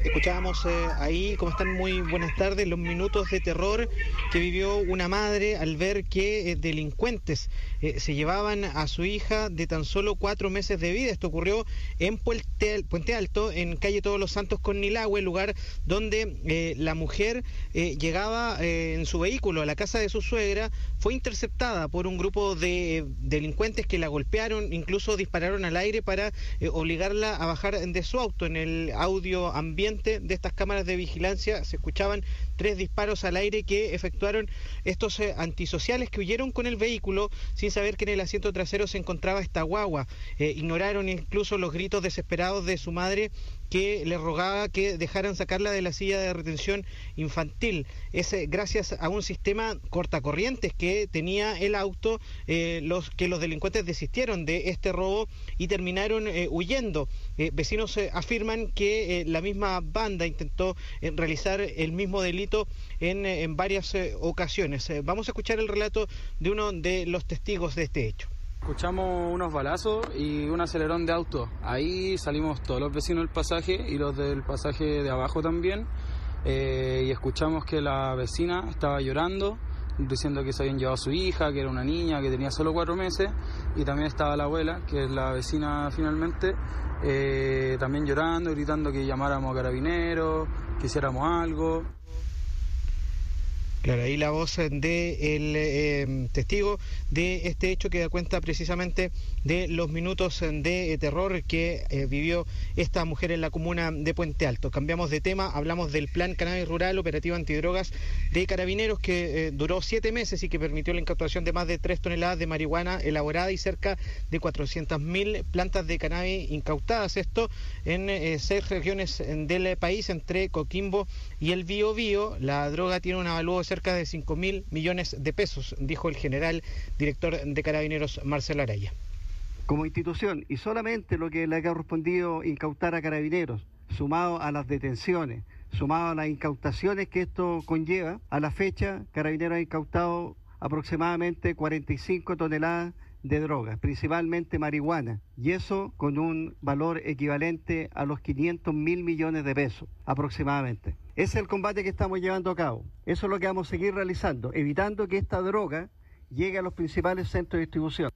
Escuchábamos ahí, ¿cómo están? Muy buenas tardes, los minutos de terror que vivió una madre al ver que delincuentes se llevaban a su hija de tan solo 4 meses de vida. Esto ocurrió en Puente Alto, en calle Todos los Santos con Nilahue, lugar donde la mujer llegaba en su vehículo a la casa de su suegra. Fue interceptada por un grupo de delincuentes que la golpearon, incluso dispararon al aire para obligarla a bajar de su auto. En el audio ambiente de estas cámaras de vigilancia se escuchaban 3 disparos al aire que efectuaron estos antisociales que huyeron con el vehículo sin saber que en el asiento trasero se encontraba esta guagua. Ignoraron incluso los gritos desesperados de su madre, que le rogaba que dejaran sacarla de la silla de retención infantil. Es gracias a un sistema cortacorrientes que tenía el auto los delincuentes desistieron de este robo y terminaron huyendo. Vecinos afirman que la misma banda intentó realizar el mismo delito en varias ocasiones. Vamos a escuchar el relato de uno de los testigos de este hecho. Escuchamos unos balazos y un acelerón de auto. Ahí salimos todos los vecinos del pasaje y los del pasaje de abajo también. Y escuchamos que la vecina estaba llorando, diciendo que se habían llevado a su hija, que era una niña, que tenía solo 4 meses. Y también estaba la abuela, que es la vecina finalmente, también llorando, gritando que llamáramos a carabineros, que hiciéramos algo. Claro, ahí la voz del testigo de este hecho que da cuenta precisamente de los minutos de terror que vivió esta mujer en la comuna de Puente Alto. Cambiamos de tema, hablamos del Plan Cannabis Rural Operativo Antidrogas de Carabineros que duró 7 meses y que permitió la incautación de más de 3 toneladas de marihuana elaborada y cerca de 400.000 plantas de cannabis incautadas. Esto en 6 regiones del país, entre Coquimbo y el Biobío. La droga tiene un avalúo de cerca de 5.000 millones de pesos, dijo el general director de Carabineros, Marcelo Araya. Como institución, y solamente lo que le ha correspondido incautar a Carabineros, sumado a las detenciones, sumado a las incautaciones que esto conlleva, a la fecha Carabineros ha incautado aproximadamente 45 toneladas de drogas, principalmente marihuana, y eso con un valor equivalente a los 500.000 millones de pesos aproximadamente. Ese es el combate que estamos llevando a cabo. Eso es lo que vamos a seguir realizando, evitando que esta droga llegue a los principales centros de distribución.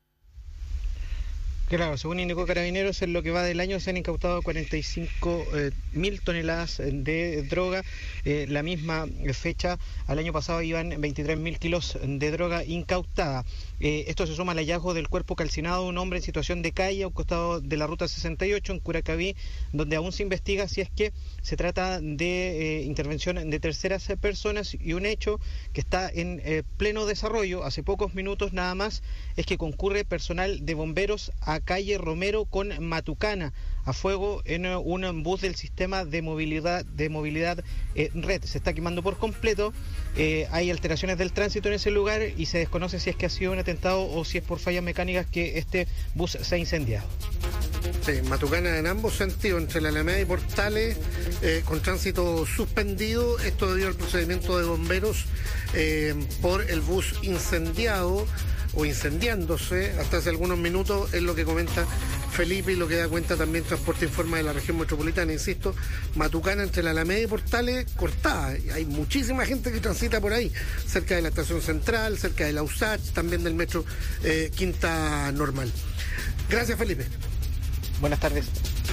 Claro, según indicó Carabineros, en lo que va del año se han incautado 45.000 toneladas de droga. La misma fecha, al año pasado iban 23.000 kilos de droga incautada. Esto se suma al hallazgo del cuerpo calcinado de un hombre en situación de calle a un costado de la ruta 68 en Curacaví, donde aún se investiga si es que se trata de intervención de terceras personas, y un hecho que está en pleno desarrollo. Hace pocos minutos nada más es que concurre personal de bomberos a calle Romero con Matucana a fuego en un bus del sistema de movilidad Red. Se está quemando por completo, hay alteraciones del tránsito en ese lugar y se desconoce si es que ha sido un atentado o si es por fallas mecánicas que este bus se ha incendiado. Sí, Matucana en ambos sentidos, entre la Alameda y Portales, con tránsito suspendido, esto debido al procedimiento de bomberos por el bus incendiado o incendiándose hasta hace algunos minutos, es lo que comenta Felipe y lo que da cuenta también Transporte Informa de la región metropolitana. Insisto, Matucana entre la Alameda y Portales cortada, hay muchísima gente que transita por ahí, cerca de la estación central, cerca de la USACH, también del metro Quinta Normal. Gracias, Felipe. Buenas tardes.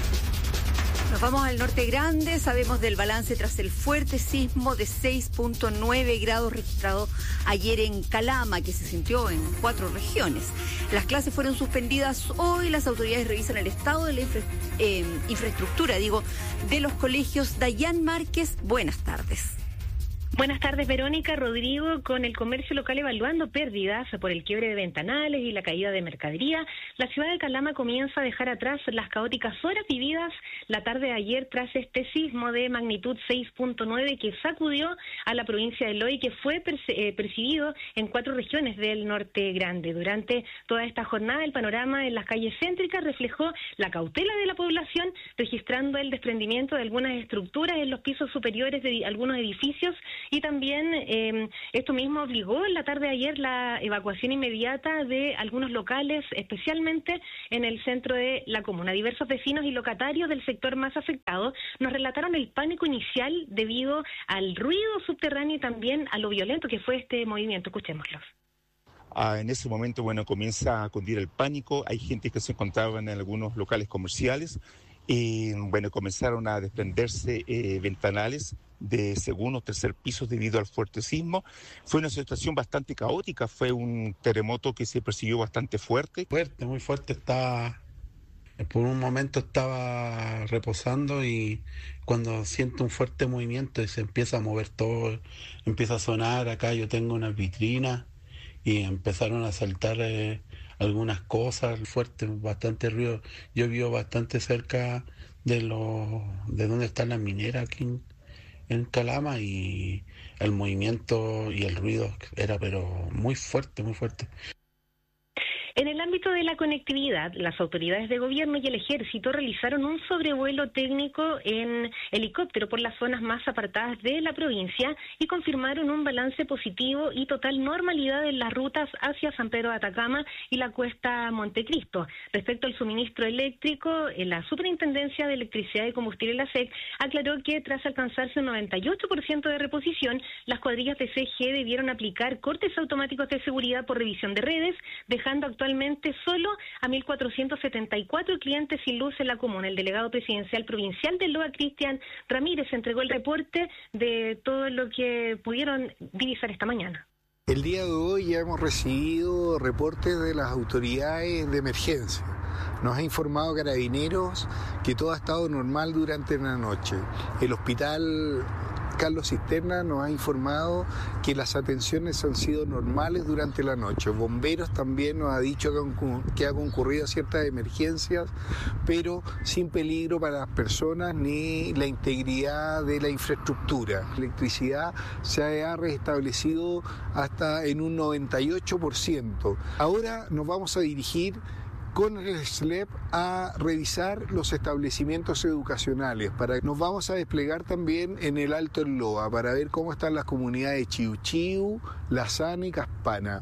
Nos vamos al Norte Grande, sabemos del balance tras el fuerte sismo de 6.9 grados registrado ayer en Calama, que se sintió en 4 regiones. Las clases fueron suspendidas hoy, las autoridades revisan el estado de la infraestructura, de los colegios. Dayan Márquez, buenas tardes. Buenas tardes, Verónica. Rodrigo, con el comercio local evaluando pérdidas por el quiebre de ventanales y la caída de mercadería, la ciudad de Calama comienza a dejar atrás las caóticas horas vividas la tarde de ayer tras este sismo de magnitud 6.9 que sacudió a la provincia de Loy, que fue percibido en 4 regiones del Norte Grande. Durante toda esta jornada, el panorama en las calles céntricas reflejó la cautela de la población, registrando el desprendimiento de algunas estructuras en los pisos superiores de algunos edificios, y también esto mismo obligó en la tarde de ayer la evacuación inmediata de algunos locales, especialmente en el centro de la comuna. Diversos vecinos y locatarios del sector más afectado nos relataron el pánico inicial debido al ruido subterráneo y también a lo violento que fue este movimiento. Escuchémoslos. En ese momento, comienza a cundir el pánico. Hay gente que se encontraba en algunos locales comerciales y, comenzaron a desprenderse ventanales de segundo o tercer piso debido al fuerte sismo. Fue una situación bastante caótica, fue un terremoto que se percibió bastante fuerte. Muy fuerte, por un momento estaba reposando y cuando siento un fuerte movimiento y se empieza a mover todo, empieza a sonar. Acá yo tengo unas vitrinas y empezaron a saltar algunas cosas fuertes, bastante ruido. Yo vivo bastante cerca de donde está la minera aquí en Calama, y el movimiento y el ruido era pero muy fuerte, muy fuerte. En el ámbito de la conectividad, las autoridades de gobierno y el ejército realizaron un sobrevuelo técnico en helicóptero por las zonas más apartadas de la provincia y confirmaron un balance positivo y total normalidad en las rutas hacia San Pedro de Atacama y la cuesta Montecristo. Respecto al suministro eléctrico, la Superintendencia de Electricidad y Combustible, la SEC, aclaró que tras alcanzarse un 98% de reposición, las cuadrillas de CG debieron aplicar cortes automáticos de seguridad por revisión de redes, dejando actualmente solo a 1.474 clientes sin luz en la comuna. El delegado presidencial provincial del LOA, Cristian Ramírez, entregó el reporte de todo lo que pudieron divisar esta mañana. El día de hoy ya hemos recibido reportes de las autoridades de emergencia. Nos ha informado Carabineros que todo ha estado normal durante la noche. El hospital Carlos Cisterna nos ha informado que las atenciones han sido normales durante la noche. Bomberos también nos ha dicho que ha concurrido a ciertas emergencias, pero sin peligro para las personas ni la integridad de la infraestructura. La electricidad se ha restablecido hasta en un 98%. Ahora nos vamos a dirigir con el SLEP a revisar los establecimientos educacionales. Nos vamos a desplegar también en el Alto El Loa para ver cómo están las comunidades de Chiuchiu, Lazana y Caspana.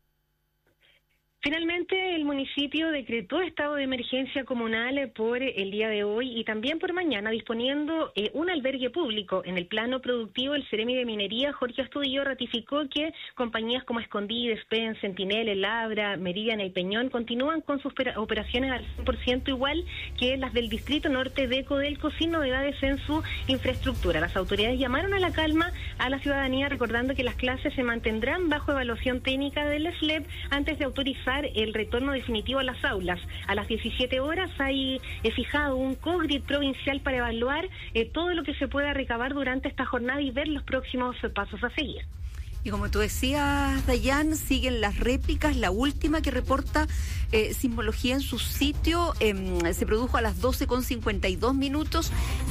Finalmente, el municipio decretó estado de emergencia comunal por el día de hoy y también por mañana, disponiendo un albergue público. En el plano productivo, el Ceremi de Minería, Jorge Astudillo, ratificó que compañías como Escondí, Despen, Sentinel, El Abra, Meridian, El Peñón continúan con sus operaciones al 100%, igual que las del Distrito Norte de Codelco, sin novedades en su infraestructura. Las autoridades llamaron a la calma a la ciudadanía, recordando que las clases se mantendrán bajo evaluación técnica del SLEP antes de autorizar el retorno definitivo a las aulas. A las 17 horas hay fijado un COGRID provincial para evaluar todo lo que se pueda recabar durante esta jornada y ver los próximos pasos a seguir. Y como tú decías, Dayan, siguen las réplicas. La última que reporta Sismología en su sitio se produjo a las 12:52 minutos,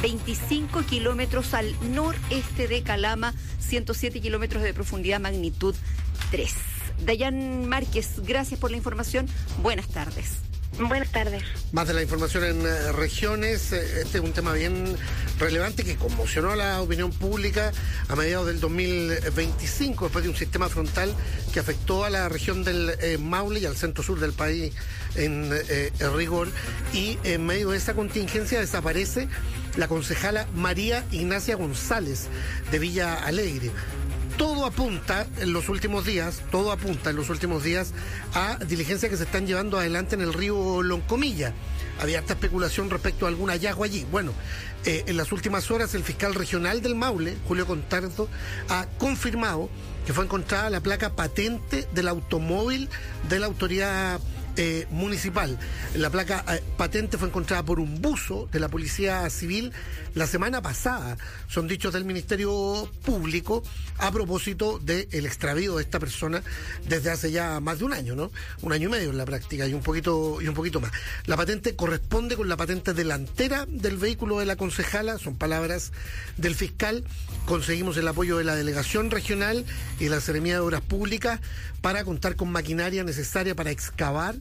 25 kilómetros al noreste de Calama, 107 kilómetros de profundidad, magnitud 3. Dayan Márquez, gracias por la información. Buenas tardes. Buenas tardes. Más de la información en regiones. Este es un tema bien relevante que conmocionó a la opinión pública a mediados del 2025, después de un sistema frontal que afectó a la región del Maule y al centro sur del país en rigor. Y en medio de esa contingencia desaparece la concejala María Ignacia González de Villa Alegre. Todo apunta en los últimos días a diligencias que se están llevando adelante en el río Loncomilla. Había harta especulación respecto a algún hallazgo allí. Bueno, en las últimas horas el fiscal regional del Maule, Julio Contardo, ha confirmado que fue encontrada la placa patente del automóvil de la autoridad municipal. La placa patente fue encontrada por un buzo de la Policía Civil la semana pasada, son dichos del Ministerio Público, a propósito del extravío de esta persona desde hace ya más de un año, ¿no? Un año y medio en la práctica y un poquito más. La patente corresponde con la patente delantera del vehículo de la concejala, son palabras del fiscal. Conseguimos el apoyo de la Delegación Regional y la Seremía de Obras Públicas para contar con maquinaria necesaria para excavar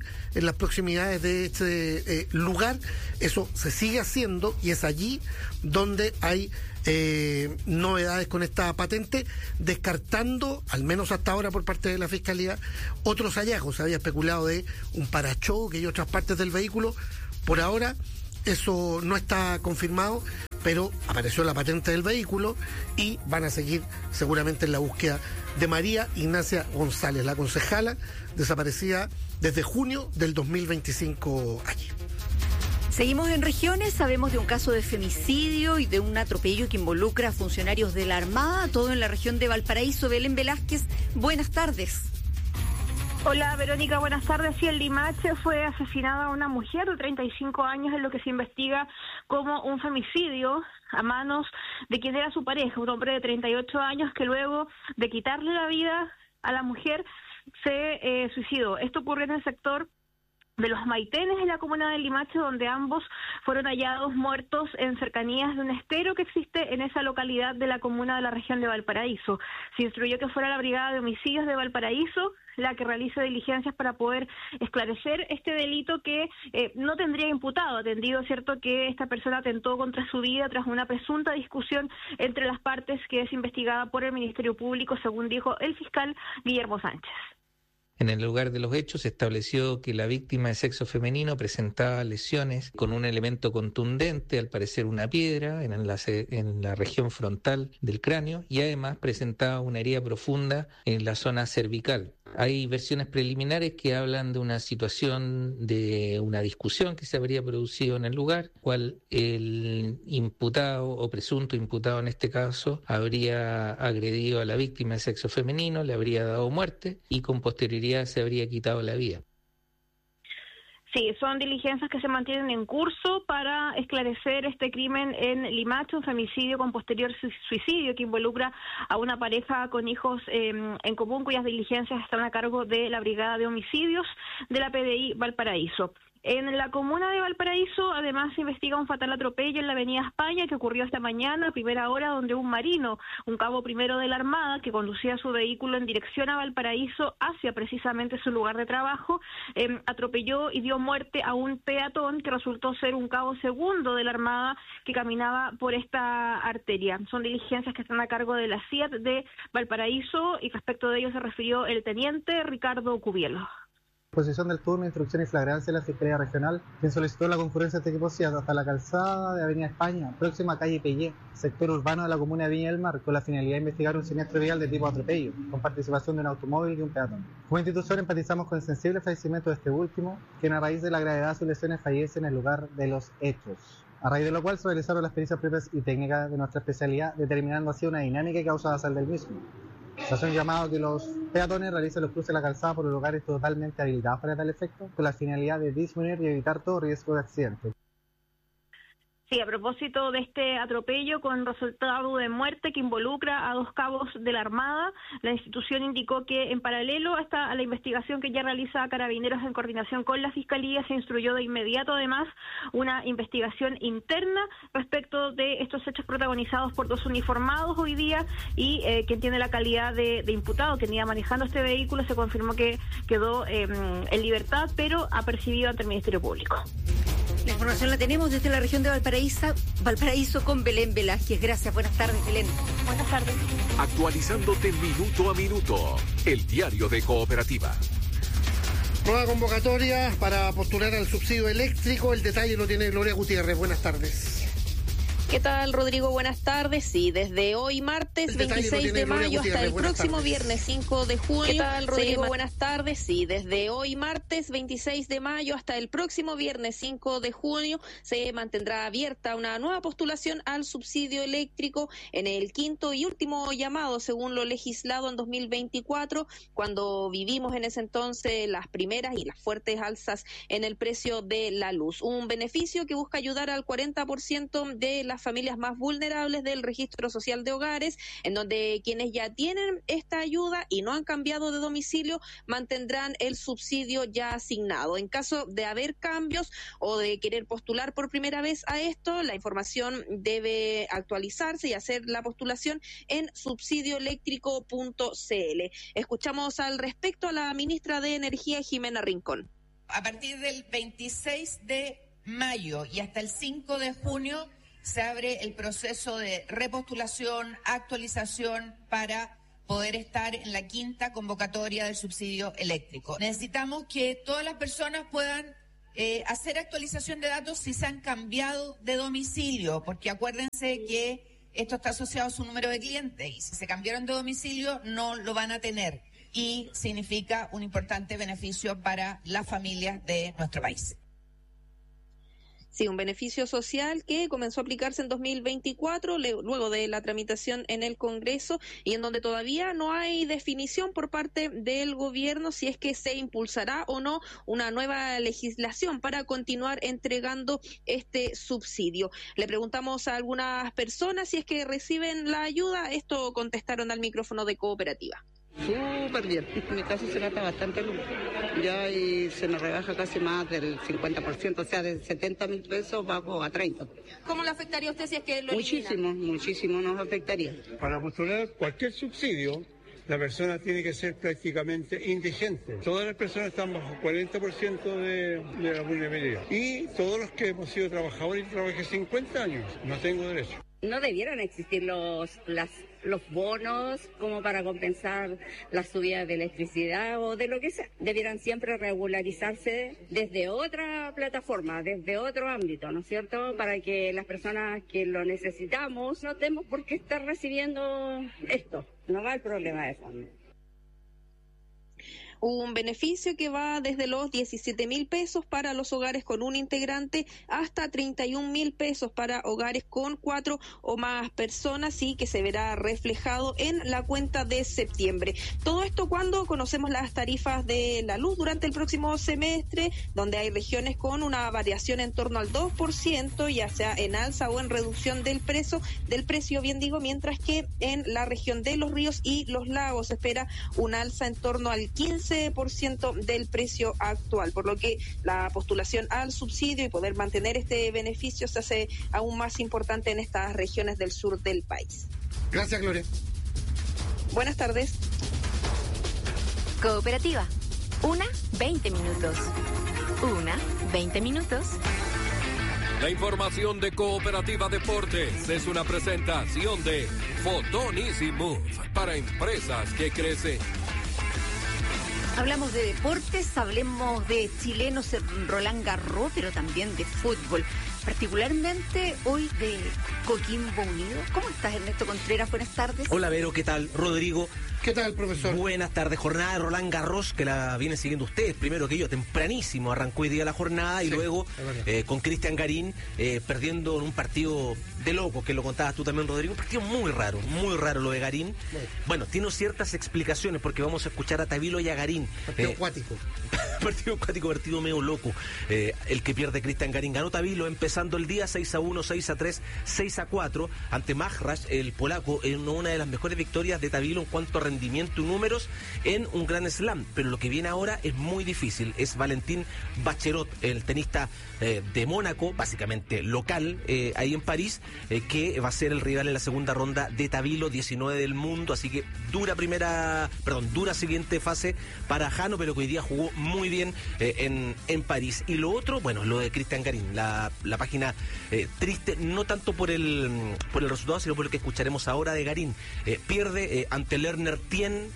en las proximidades de este lugar. Eso se sigue haciendo y es allí donde hay novedades con esta patente, descartando, al menos hasta ahora por parte de la Fiscalía, otros hallazgos. Se había especulado de un parachoque y otras partes del vehículo. Por ahora eso no está confirmado, pero apareció la patente del vehículo y van a seguir seguramente en la búsqueda de María Ignacia González, la concejala desaparecida desde junio del 2025 allí. Seguimos en regiones, sabemos de un caso de femicidio y de un atropello que involucra a funcionarios de la Armada, todo en la región de Valparaíso. Belén Velázquez, buenas tardes. Hola Verónica, buenas tardes. Sí, en Limache fue asesinada una mujer de 35 años en lo que se investiga como un femicidio a manos de quien era su pareja, un hombre de 38 años que luego de quitarle la vida a la mujer se suicidó. Esto ocurrió en el sector de los Maitenes, en la comuna de Limache, donde ambos fueron hallados muertos en cercanías de un estero que existe en esa localidad de la comuna de la región de Valparaíso. Se instruyó que fuera la Brigada de Homicidios de Valparaíso la que realice diligencias para poder esclarecer este delito que no tendría imputado, atendido, cierto, que esta persona atentó contra su vida tras una presunta discusión entre las partes, que es investigada por el Ministerio Público, según dijo el fiscal Guillermo Sánchez. En el lugar de los hechos se estableció que la víctima de sexo femenino presentaba lesiones con un elemento contundente, al parecer una piedra, en la región frontal del cráneo, y además presentaba una herida profunda en la zona cervical. Hay versiones preliminares que hablan de una situación de una discusión que se habría producido en el lugar, cual el imputado o presunto imputado en este caso habría agredido a la víctima de sexo femenino, le habría dado muerte y con posterioridad se habría quitado la vida. Sí, son diligencias que se mantienen en curso para esclarecer este crimen en Limache, un femicidio con posterior suicidio que involucra a una pareja con hijos en común, cuyas diligencias están a cargo de la Brigada de Homicidios de la PDI Valparaíso. En la comuna de Valparaíso, además, se investiga un fatal atropello en la avenida España que ocurrió esta mañana a primera hora, donde un marino, un cabo primero de la Armada, que conducía su vehículo en dirección a Valparaíso hacia precisamente su lugar de trabajo, atropelló y dio muerte a un peatón que resultó ser un cabo segundo de la Armada que caminaba por esta arteria. Son diligencias que están a cargo de la CIAT de Valparaíso y respecto de ello se refirió el teniente Ricardo Cubielo. Posición del turno, instrucción y flagrancia de la Fiscalía Regional, quien solicitó la concurrencia de este equipo CIAT hasta la calzada de Avenida España, próxima a calle Pellé, sector urbano de la comuna de Viña del Mar, con la finalidad de investigar un siniestro vial de tipo atropello, con participación de un automóvil y un peatón. Como institución empatizamos con el sensible fallecimiento de este último, quien a raíz de la gravedad de sus lesiones fallece en el lugar de los hechos, a raíz de lo cual se realizaron las pericias propias y técnicas de nuestra especialidad, determinando así una dinámica y causa basal del mismo. Se hace un llamado a que los peatones realicen los cruces de la calzada por los lugares totalmente habilitados para tal efecto, con la finalidad de disminuir y evitar todo riesgo de accidente. Sí, a propósito de este atropello con resultado de muerte que involucra a dos cabos de la Armada, la institución indicó que en paralelo a la investigación que ya realiza Carabineros en coordinación con la Fiscalía, se instruyó de inmediato además una investigación interna respecto de estos hechos protagonizados por dos uniformados hoy día y quien tiene la calidad de imputado, quien iba manejando este vehículo, se confirmó que quedó en libertad, pero apercibido ante el Ministerio Público. La información la tenemos desde la región de Valparaíso con Belén Velázquez. Gracias, buenas tardes, Belén. Buenas tardes. Actualizándote minuto a minuto, el diario de Cooperativa. Nueva convocatoria para postular al subsidio eléctrico. El detalle lo tiene Gloria Gutiérrez. Buenas tardes. ¿Qué tal, Rodrigo? Buenas tardes. Sí, desde hoy martes 26 de mayo hasta el próximo viernes 5 de junio. ¿Qué tal, Rodrigo? Buenas tardes. Sí, desde hoy martes 26 de mayo hasta el próximo viernes 5 de junio se mantendrá abierta una nueva postulación al subsidio eléctrico en el quinto y último llamado, según lo legislado en 2024, cuando vivimos en ese entonces las primeras y las fuertes alzas en el precio de la luz. Un beneficio que busca ayudar al 40% de las familias más vulnerables del registro social de hogares, en donde quienes ya tienen esta ayuda y no han cambiado de domicilio mantendrán el subsidio ya asignado. En caso de haber cambios o de querer postular por primera vez a esto, la información debe actualizarse y hacer la postulación en subsidioeléctrico.cl. Escuchamos al respecto a la ministra de Energía, Jimena Rincón. A partir del 26 de mayo y hasta el 5 de junio se abre el proceso de repostulación, actualización para poder estar en la 5ª convocatoria del subsidio eléctrico. Necesitamos que todas las personas puedan hacer actualización de datos si se han cambiado de domicilio, porque acuérdense que esto está asociado a su número de clientes y si se cambiaron de domicilio no lo van a tener y significa un importante beneficio para las familias de nuestro país. Sí, un beneficio social que comenzó a aplicarse en 2024, luego de la tramitación en el Congreso y en donde todavía no hay definición por parte del gobierno si es que se impulsará o no una nueva legislación para continuar entregando este subsidio. Le preguntamos a algunas personas si es que reciben la ayuda. Esto contestaron al micrófono de Cooperativa. Súper bien, en mi caso se gasta bastante luz, ya y se nos rebaja casi más del 50%, o sea, de 70.000 pesos bajo a 30. ¿Cómo le afectaría a usted si es que lo elimina? Muchísimo nos afectaría. Para postular cualquier subsidio, la persona tiene que ser prácticamente indigente. Todas las personas están bajo 40% de la vulnerabilidad. Y todos los que hemos sido trabajadores y trabajé 50 años, no tengo derecho. No debieran existir los bonos como para compensar las subidas de electricidad o de lo que sea. Debieran siempre regularizarse desde otra plataforma, desde otro ámbito, ¿no es cierto? Para que las personas que lo necesitamos no tenemos por qué estar recibiendo esto. No va el problema de fondo. Un beneficio que va desde los 17.000 pesos para los hogares con un integrante hasta 31.000 pesos para hogares con 4 o más personas y que se verá reflejado en la cuenta de septiembre. Todo esto cuando conocemos las tarifas de la luz durante el próximo semestre, donde hay regiones con una variación en torno al 2%, ya sea en alza o en reducción del precio, mientras que en la región de los ríos y los lagos se espera un alza en torno al 15% del precio actual, por lo que la postulación al subsidio y poder mantener este beneficio se hace aún más importante en estas regiones del sur del país. Gracias, Gloria. Buenas tardes. Cooperativa. 1:20 minutos. 1:20 minutos. La información de Cooperativa Deportes es una presentación de Fotón Easy Move para empresas que crecen. Hablamos de deportes, hablemos de chilenos en Roland Garros, pero también de fútbol, particularmente hoy de Coquimbo Unido. ¿Cómo estás, Ernesto Contreras? Buenas tardes. Hola, Vero, ¿qué tal? Rodrigo. ¿Qué tal, profesor? Buenas tardes. Jornada de Roland Garros, que la vienen siguiendo ustedes. Primero que yo, tempranísimo arrancó hoy día la jornada y luego con Cristian Garín perdiendo en un partido de loco, que lo contabas tú también, Rodrigo. Un partido muy raro lo de Garín. Bueno, tiene ciertas explicaciones porque vamos a escuchar a Tavilo y a Garín. Partido acuático. Partido medio loco. El que pierde Cristian Garín. Ganó Tavilo empezando el día 6-1, 6-3, 6-4 ante Majras, el polaco, en una de las mejores victorias de Tavilo en cuanto a rendimiento y números en un Grand Slam, pero lo que viene ahora es muy difícil. Es Valentín Baccherot, el tenista de Mónaco, básicamente local, ahí en París, que va a ser el rival en la segunda ronda de Tavilo, 19 del mundo, así que dura siguiente fase para Jano, pero que hoy día jugó muy bien en París. Y lo otro, bueno, lo de Cristian Garín, la página triste, no tanto por el resultado, sino por lo que escucharemos ahora de Garín. Pierde ante Lerner Tien,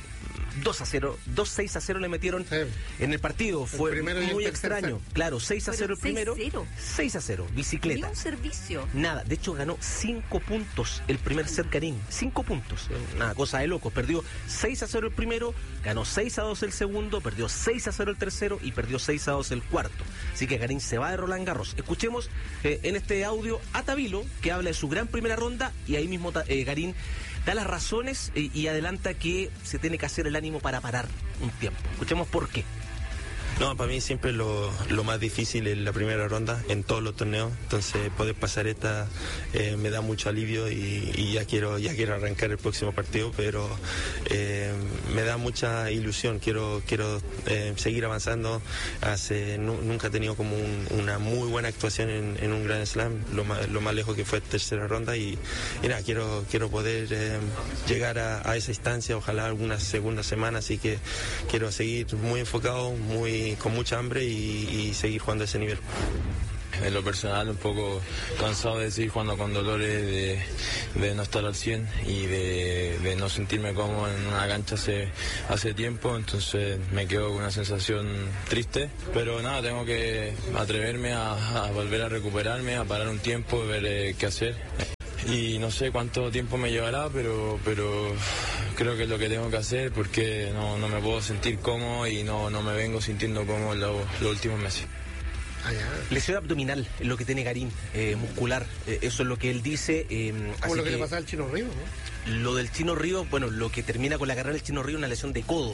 2-6-0 le metieron en el partido. Fue muy extraño. Claro, 6-0 el primero. 6-0, bicicleta. Ni un servicio. Nada, de hecho ganó 5 puntos el primer set Garín. 5 puntos. Una cosa de locos. Perdió 6-0 el primero, ganó 6-2 el segundo, perdió 6-0 el tercero y perdió 6-2 el cuarto. Así que Garín se va de Roland Garros. Escuchemos en este audio a Tavilo, que habla de su gran primera ronda, y ahí mismo Garín da las razones y adelanta que se tiene que hacer el ánimo para parar un tiempo. Escuchemos por qué. No, para mí siempre lo más difícil es la primera ronda en todos los torneos, entonces poder pasar esta me da mucho alivio y ya quiero arrancar el próximo partido, pero me da mucha ilusión, quiero seguir avanzando. Nunca he tenido como una muy buena actuación en un Grand Slam, lo más lejos que fue tercera ronda y nada, quiero poder llegar a esa instancia, ojalá alguna segunda semana, así que quiero seguir muy enfocado, muy con mucha hambre y seguir jugando a ese nivel. En lo personal, un poco cansado de seguir jugando con dolores, de no estar al 100 y de no sentirme cómodo en una cancha hace tiempo, entonces me quedo con una sensación triste, pero nada, tengo que atreverme a volver a recuperarme, a parar un tiempo, ver qué hacer. Y no sé cuánto tiempo me llevará, pero creo que es lo que tengo que hacer porque no me puedo sentir cómodo y no me vengo sintiendo cómodo los últimos meses. Lesión abdominal es lo que tiene Garín, muscular, eso es lo que él dice. Como lo que le pasaba al Chino Río, ¿no? Lo del Chino Río, bueno, lo que termina con la carrera del Chino Río es una lesión de codo.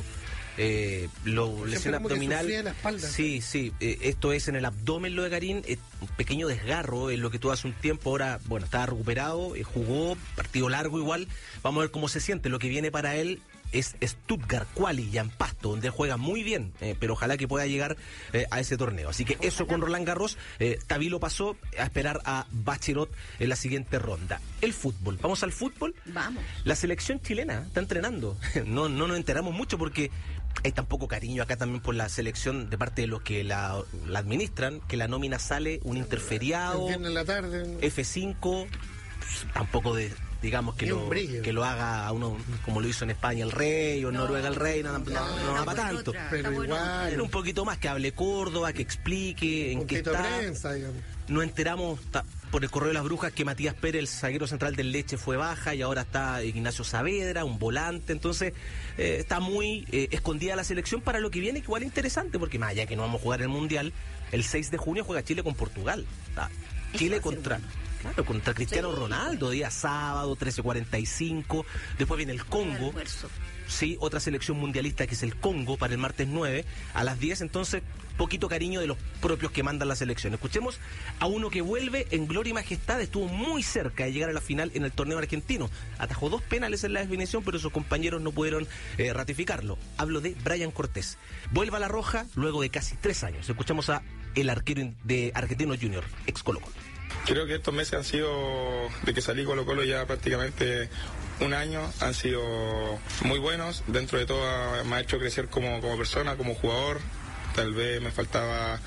Lesión abdominal. La espalda. Sí, esto es en el abdomen lo de Garín, un pequeño desgarro en lo que tuvo hace un tiempo. Ahora, bueno, estaba recuperado, jugó, partido largo igual. Vamos a ver cómo se siente. Lo que viene para él es Stuttgart, Quali, ya en Pasto, donde juega muy bien, pero ojalá que pueda llegar a ese torneo. Así que eso con Roland Garros. Tavilo pasó a esperar a Bachelot en la siguiente ronda. El fútbol, ¿vamos al fútbol? Vamos. La selección chilena está entrenando. No nos enteramos mucho porque hay tan poco cariño acá también por la selección de parte de los que la administran, que la nómina sale un interferiado, el viernes en la tarde, F5, tampoco digamos que lo haga a uno como lo hizo en España el Rey o en Noruega el Rey, no va para tanto. Pero igual. Era un poquito más, que hable Córdoba, que explique en qué está. Prensa, digamos. Nos enteramos por el correo de las brujas que Matías Pérez, el zaguero central del Leche, fue baja y ahora está Ignacio Saavedra, un volante. Entonces está muy escondida la selección para lo que viene, que igual es interesante, porque más allá que no vamos a jugar el Mundial, el 6 de junio juega Chile con Portugal. Chile contra Cristiano Ronaldo, día sábado, 13:45. Después viene el Congo. Sí, otra selección mundialista que es el Congo para el martes 9 a las 10. Entonces, poquito cariño de los propios que mandan la selección. Escuchemos a uno que vuelve en gloria y majestad. Estuvo muy cerca de llegar a la final en el torneo argentino. Atajó 2 penales en la definición, pero sus compañeros no pudieron ratificarlo. Hablo de Brian Cortés. Vuelve a la roja luego de casi 3 años. Escuchamos a el arquero de Argentino Junior, ex Colo-Colo. Creo que estos meses han sido, de que salí Colo-Colo ya prácticamente un año, han sido muy buenos. Dentro de todo me ha hecho crecer como persona, como jugador. Tal vez me faltaba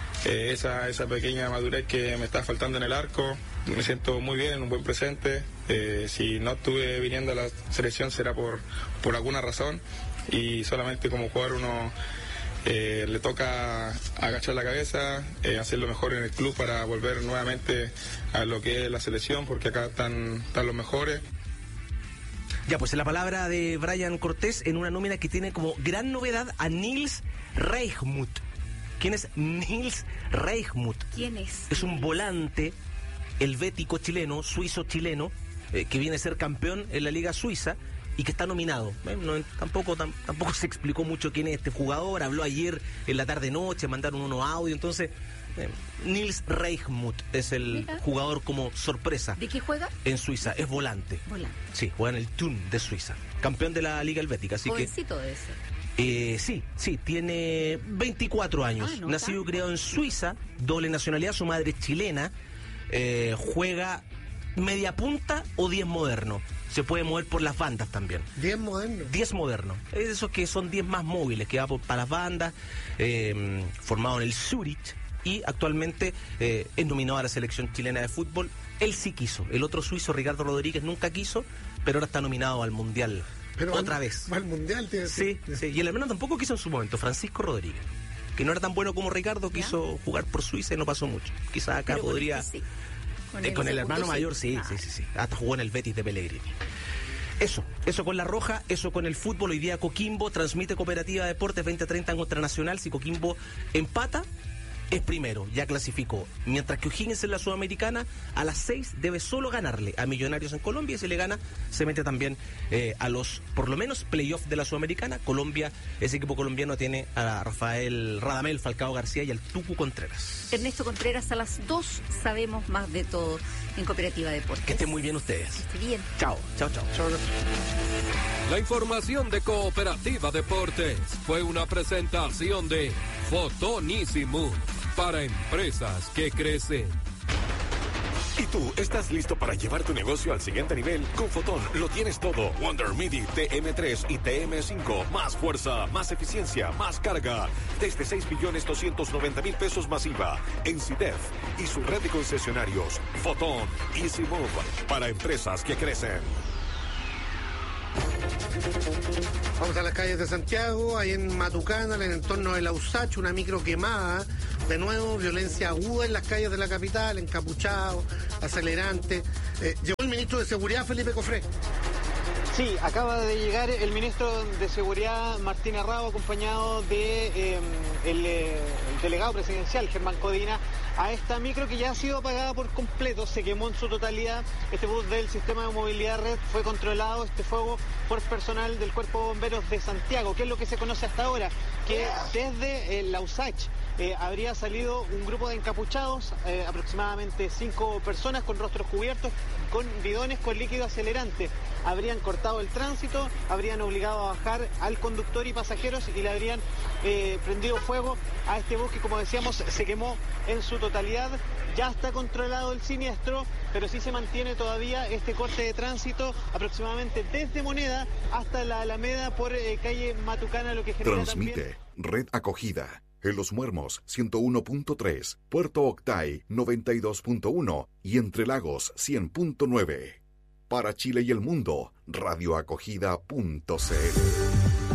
esa pequeña madurez que me está faltando en el arco. Me siento muy bien, en un buen presente. Si no estuve viniendo a la selección será por alguna razón. Y solamente como jugador uno le toca agachar la cabeza, hacer lo mejor en el club para volver nuevamente a lo que es la selección, porque acá están los mejores. Ya, pues en la palabra de Brian Cortés en una nómina que tiene como gran novedad a Nils Reichmuth. ¿Quién es Nils Reichmuth? ¿Quién es? Es un volante helvético chileno, suizo-chileno, que viene a ser campeón en la Liga Suiza y que está nominado. Tampoco se explicó mucho quién es este jugador. Habló ayer en la tarde-noche, mandaron unos audios. Entonces, Nils Reichmuth es el jugador como sorpresa. ¿De qué juega? En Suiza, es volante. Sí, juega en el Thun de Suiza. Campeón de la Liga Helvética. Así jovencito debe ser. Sí, tiene 24 años. Nacido y criado en Suiza, doble nacionalidad, su madre es chilena. Juega media punta o 10 moderno. Se puede mover por las bandas también. 10 moderno. 10 moderno. Es esos que son 10 más móviles, que va para las bandas, formado en el Zurich, y actualmente es nominado a la selección chilena de fútbol. Él sí quiso. El otro suizo, Ricardo Rodríguez, nunca quiso, pero ahora está nominado al Mundial. Pero otra vez. ¿Va al Mundial? Sí. Y el hermano tampoco quiso en su momento, Francisco Rodríguez, que no era tan bueno como Ricardo, quiso jugar por Suiza y no pasó mucho. Quizás acá pero podría... Con el hermano mayor, sí. Hasta jugó en el Betis de Pellegrini. Eso con la roja, eso con el fútbol. Hoy día Coquimbo transmite Cooperativa Deportes 20:30 contra Nacional. Si Coquimbo empata, es primero, ya clasificó. Mientras que O'Higgins en la Sudamericana, a las 6 debe solo ganarle a Millonarios en Colombia, y si le gana, se mete también a los, por lo menos, playoffs de la Sudamericana. Colombia, ese equipo colombiano tiene a Radamel Falcao García y al Tucu Contreras. Ernesto Contreras, a las 2 sabemos más de todo en Cooperativa Deportes. Que estén muy bien ustedes. Que esté bien. Chao. La información de Cooperativa Deportes fue una presentación de Fotonísimo para empresas que crecen. ¿Tú estás listo para llevar tu negocio al siguiente nivel? Con Fotón lo tienes todo. Wonder Midi TM3 y TM5. Más fuerza, más eficiencia, más carga. Desde 6.290.000 pesos masiva. En CITEF y su red de concesionarios. Fotón Easy Move. Para empresas que crecen. Vamos a las calles de Santiago, ahí en Matucana, en el entorno de la USACH, una micro quemada. De nuevo, violencia aguda en las calles de la capital, encapuchado, acelerante. Llegó el ministro de Seguridad, Felipe Cofré. Sí, acaba de llegar el ministro de Seguridad, Martín Arrao, acompañado de el delegado presidencial, Germán Codina, a esta micro que ya ha sido apagada por completo, se quemó en su totalidad. Este bus del sistema de movilidad red fue controlado, este fuego, por personal del Cuerpo de Bomberos de Santiago. ¿Qué es lo que se conoce hasta ahora? Que desde la USACH habría salido un grupo de encapuchados, aproximadamente 5 personas con rostros cubiertos, con bidones con líquido acelerante. Habrían cortado el tránsito, habrían obligado a bajar al conductor y pasajeros y le habrían prendido fuego a este bus que, como decíamos, se quemó en su totalidad. Ya está controlado el siniestro, pero sí se mantiene todavía este corte de tránsito aproximadamente desde Moneda hasta la Alameda por calle Matucana, lo que genera Transmite también... Red Acogida. En Los Muermos, 101.3, Puerto Octay, 92.1 y Entre Lagos, 100.9. Para Chile y el mundo, radioacogida.cl.